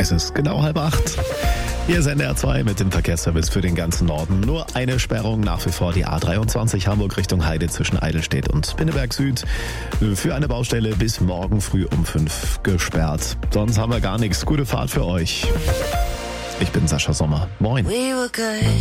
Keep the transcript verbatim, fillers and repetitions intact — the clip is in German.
Es ist genau halb acht. Hier ist N D R zwei mit dem Verkehrsservice für den ganzen Norden. Nur eine Sperrung nach wie vor, die A dreiundzwanzig Hamburg Richtung Heide zwischen Eidelstedt und Pinneberg Süd. Für eine Baustelle bis morgen früh um fünf gesperrt. Sonst haben wir gar nichts. Gute Fahrt für euch. Ich bin Sascha Sommer. Moin. We were good.